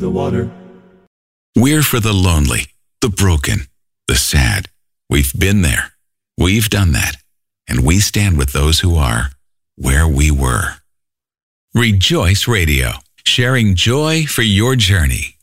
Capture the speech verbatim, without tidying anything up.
the water. We're for the lonely, the broken, the sad. We've been there. We've done that. And we stand with those who are where we were. Rejoice Radio, sharing joy for your journey.